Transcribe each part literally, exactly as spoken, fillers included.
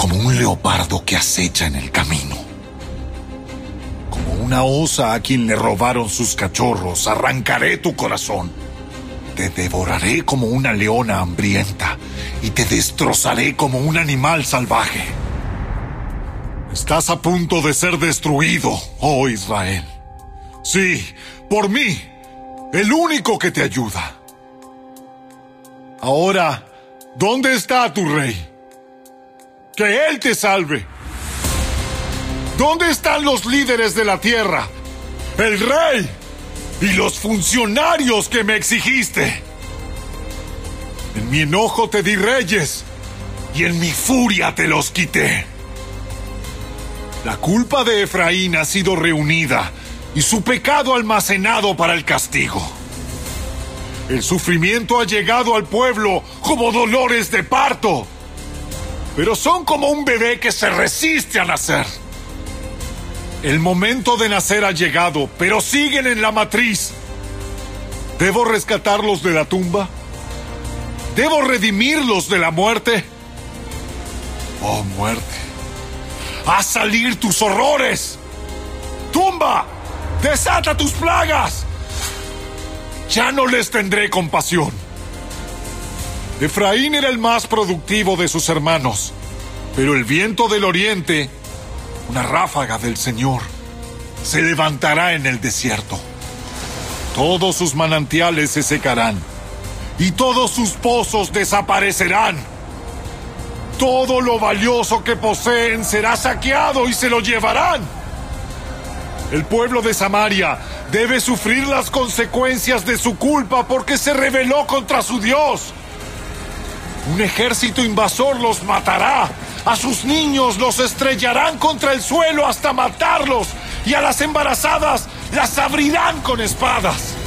como un leopardo que acecha en el camino. Como una osa a quien le robaron sus cachorros, arrancaré tu corazón. Te devoraré como una leona hambrienta y te destrozaré como un animal salvaje. Estás a punto de ser destruido, oh Israel. Sí, por mí, el único que te ayuda. Ahora, ¿dónde está tu rey? Que él te salve. ¿Dónde están los líderes de la tierra? El rey y los funcionarios que me exigiste. En mi enojo te di reyes y en mi furia te los quité. La culpa de Efraín ha sido reunida y su pecado almacenado para el castigo. El sufrimiento ha llegado al pueblo como dolores de parto, pero son como un bebé que se resiste a nacer. El momento de nacer ha llegado, pero siguen en la matriz. ¿Debo rescatarlos de la tumba? ¿Debo redimirlos de la muerte? Oh, muerte, haz salir tus horrores. ¡Tumba! ¡Desata tus plagas! Ya no les tendré compasión. Efraín era el más productivo de sus hermanos, pero el viento del oriente, una ráfaga del Señor, se levantará en el desierto. Todos sus manantiales se secarán y todos sus pozos desaparecerán. Todo lo valioso que poseen será saqueado y se lo llevarán. El pueblo de Samaria debe sufrir las consecuencias de su culpa porque se rebeló contra su Dios. Un ejército invasor los matará. A sus niños los estrellarán contra el suelo hasta matarlos. Y a las embarazadas las abrirán con espadas.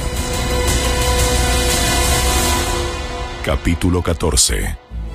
Capítulo catorce.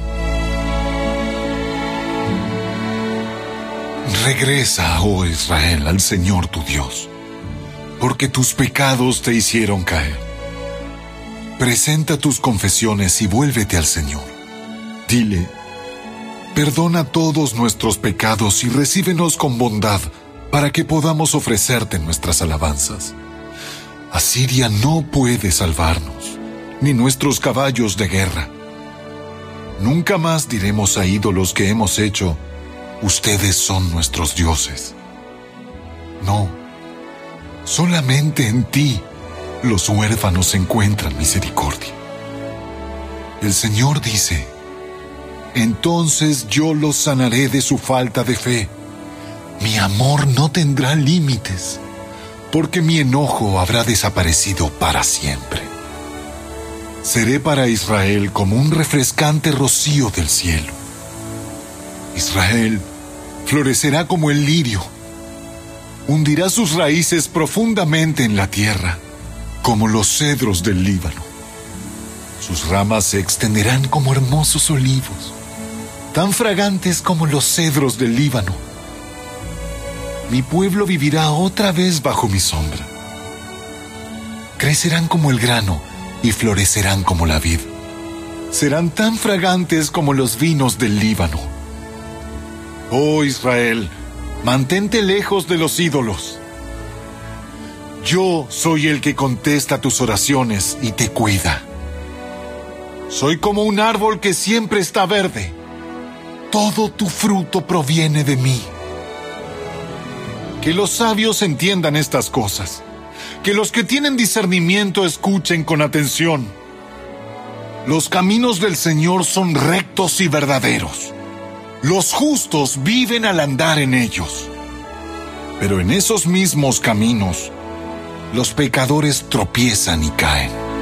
Regresa, oh Israel, al Señor tu Dios, porque tus pecados te hicieron caer. Presenta tus confesiones y vuélvete al Señor. Dile: perdona todos nuestros pecados y recíbenos con bondad, para que podamos ofrecerte nuestras alabanzas. Asiria no puede salvarnos, ni nuestros caballos de guerra. Nunca más diremos a ídolos que hemos hecho: ustedes son nuestros dioses. No, solamente en ti los huérfanos encuentran misericordia. El Señor dice: entonces yo los sanaré de su falta de fe. Mi amor no tendrá límites, porque mi enojo habrá desaparecido para siempre. Seré para Israel como un refrescante rocío del cielo. Israel florecerá como el lirio. Hundirá sus raíces profundamente en la tierra, como los cedros del Líbano. Sus ramas se extenderán como hermosos olivos, tan fragantes como los cedros del Líbano. Mi pueblo vivirá otra vez bajo mi sombra. Crecerán como el grano y florecerán como la vid. Serán tan fragantes como los vinos del Líbano. Oh Israel, mantente lejos de los ídolos. Yo soy el que contesta tus oraciones y te cuida. Soy como un árbol que siempre está verde. Todo tu fruto proviene de mí. Que los sabios entiendan estas cosas. Que los que tienen discernimiento escuchen con atención. Los caminos del Señor son rectos y verdaderos. Los justos viven al andar en ellos. Pero en esos mismos caminos, los pecadores tropiezan y caen.